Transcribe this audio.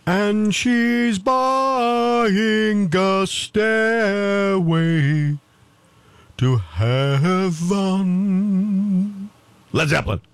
And she's buying a stairway to heaven. Led Zeppelin.